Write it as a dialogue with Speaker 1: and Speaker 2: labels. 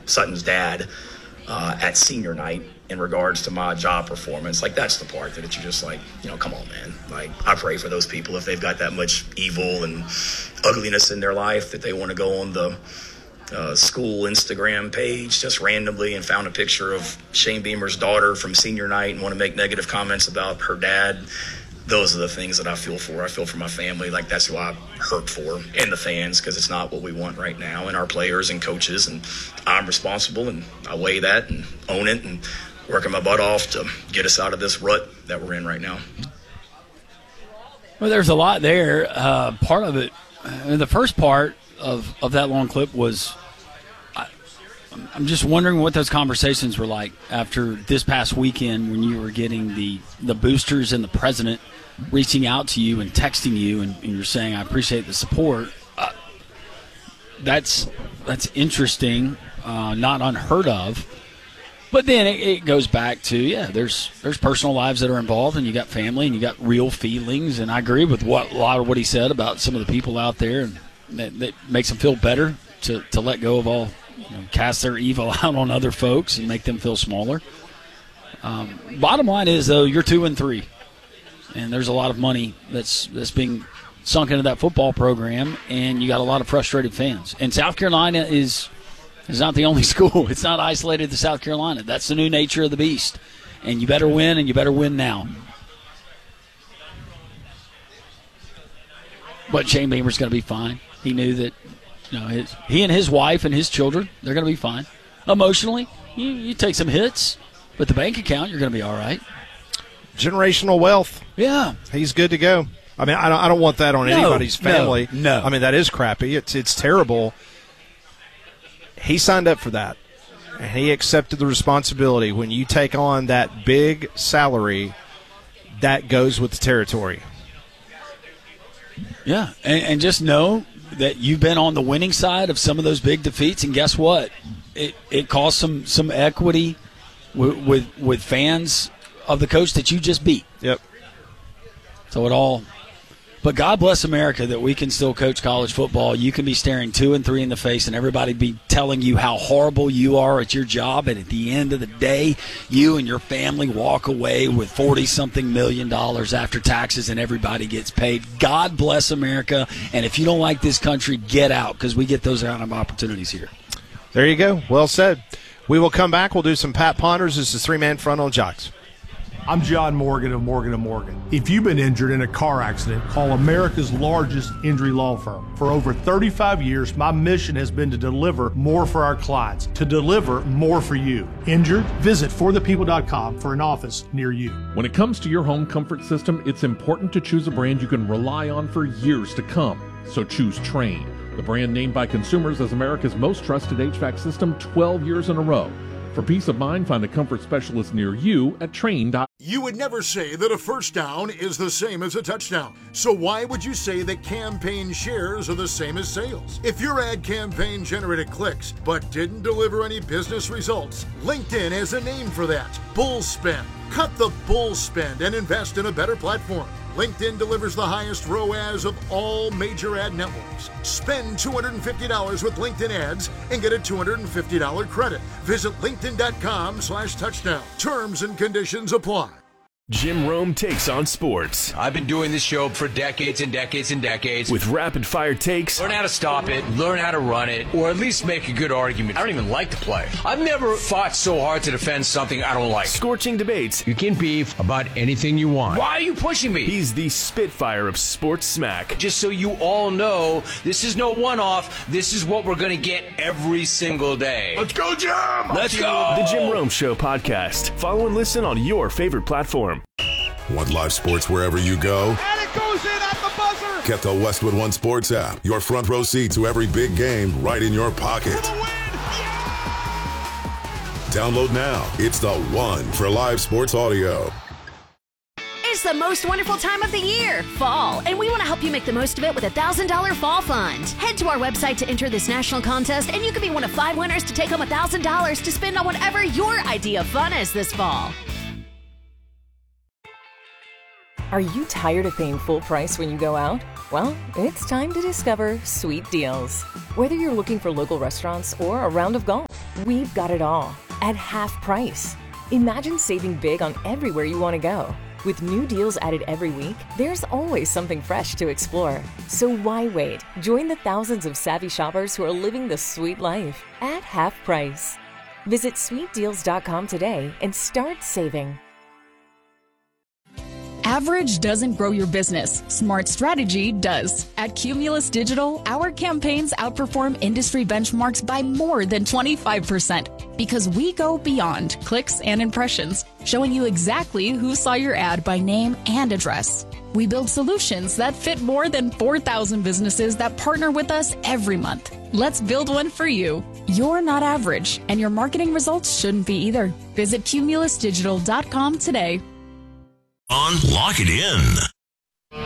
Speaker 1: Sutton's dad at senior night in regards to my job performance. Like, that's the part that you're just like, come on, man. Like, I pray for those people if they've got that much evil and ugliness in their life that they want to go on the school Instagram page just randomly and found a picture of Shane Beamer's daughter from senior night and want to make negative comments about her dad. Those are the things that I feel for. I feel for my family. Like, that's who I hurt for, and the fans, because it's not what we want right now, and our players and coaches. And I'm responsible, and I weigh that and own it and working my butt off to get us out of this rut that we're in right now.
Speaker 2: Well, there's a lot there. Part of it, the first part of that long clip was, I'm just wondering what those conversations were like after this past weekend when you were getting the boosters and the president reaching out to you and texting you, and you're saying, I appreciate the support. That's interesting, not unheard of. But then it goes back to, there's personal lives that are involved, and you got family, and you got real feelings. And I agree with a lot of what he said about some of the people out there, and that makes them feel better to let go of all, cast their evil out on other folks and make them feel smaller. Bottom line is, though, you're 2-3, and there's a lot of money that's being sunk into that football program, and you got a lot of frustrated fans. And South Carolina is not the only school. It's not isolated to South Carolina. That's the new nature of the beast. And you better win, and you better win now. But Shane Beamer's going to be fine. He knew that he and his wife and his children, they're going to be fine. Emotionally, you take some hits, but the bank account, you're going to be all right.
Speaker 3: Generational wealth.
Speaker 2: Yeah.
Speaker 3: He's good to go. I mean, I don't want that on anybody's family.
Speaker 2: No.
Speaker 3: I mean, that is crappy. It's terrible. He signed up for that, and he accepted the responsibility. When you take on that big salary, that goes with the territory.
Speaker 2: Yeah, and just know that you've been on the winning side of some of those big defeats, and guess what? It caused some equity with fans of the coach that you just beat.
Speaker 3: Yep.
Speaker 2: So but God bless America that we can still coach college football. You can be staring 2-3 in the face and everybody be telling you how horrible you are at your job, and at the end of the day, you and your family walk away with $40-something million after taxes and everybody gets paid. God bless America, and if you don't like this country, get out, because we get those kind of opportunities here.
Speaker 3: There you go. Well said. We will come back. We'll do some Pat Ponders. This is Three-Man Front on Jocks.
Speaker 4: I'm John Morgan of Morgan & Morgan. If you've been injured in a car accident, call America's largest injury law firm. For over 35 years, my mission has been to deliver more for our clients, to deliver more for you. Injured? Visit forthepeople.com for an office near you.
Speaker 5: When it comes to your home comfort system, it's important to choose a brand you can rely on for years to come. So choose Trane, the brand named by consumers as America's most trusted HVAC system 12 years in a row. For peace of mind, find a comfort specialist near you at Trane.com.
Speaker 6: You would never say that a first down is the same as a touchdown. So why would you say that campaign shares are the same as sales? If your ad campaign generated clicks but didn't deliver any business results, LinkedIn has a name for that: bull spend. Cut the bull spend and invest in a better platform. LinkedIn delivers the highest ROAS of all major ad networks. Spend $250 with LinkedIn ads and get a $250 credit. Visit linkedin.com/touchdown. Terms and conditions apply.
Speaker 7: Jim Rome takes on sports.
Speaker 8: I've been doing this show for decades and decades and decades.
Speaker 7: With rapid-fire takes.
Speaker 8: Learn how to stop it, learn how to run it, or at least make a good argument. I don't even like the play. I've never fought so hard to defend something I don't like.
Speaker 7: Scorching debates.
Speaker 8: You can beef about anything you want. Why are you pushing me?
Speaker 7: He's the Spitfire of sports smack.
Speaker 8: Just so you all know, this is no one-off. This is what we're going to get every single day.
Speaker 6: Let's go, Jim!
Speaker 8: Let's go!
Speaker 7: The Jim Rome Show podcast. Follow and listen on your favorite platform.
Speaker 9: Want live sports wherever you go?
Speaker 10: And it goes in at the buzzer!
Speaker 9: Get the Westwood One Sports app. Your front row seat to every big game right in your pocket.
Speaker 10: For the win! Yeah!
Speaker 9: Download now. It's the one for live sports audio.
Speaker 11: It's the most wonderful time of the year, fall, and we want to help you make the most of it with a $1,000 fall fund. Head to our website to enter this national contest, and you could be one of 5 winners to take home $1,000 to spend on whatever your idea of fun is this fall.
Speaker 12: Are you tired of paying full price when you go out? Well, it's time to discover Sweet Deals. Whether you're looking for local restaurants or a round of golf, We've got it all at half price. Imagine saving big on everywhere you want to go. With new deals added every week, there's always something fresh to explore. So why wait? Join the thousands of savvy shoppers who are living the sweet life at half price. Visit sweetdeals.com today and start saving.
Speaker 13: Average doesn't grow your business. Smart strategy does. At Cumulus Digital, our campaigns outperform industry benchmarks by more than 25% because we go beyond clicks and impressions, showing you exactly who saw your ad by name and address. We build solutions that fit more than 4,000 businesses that partner with us every month. Let's build one for you. You're not average, and your marketing results shouldn't be either. Visit cumulusdigital.com today.
Speaker 14: On Lock It In.